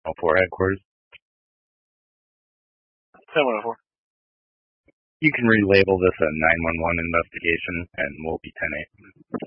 4 headquarters. 704. You can relabel this a 911 investigation, and we'll be 10-8.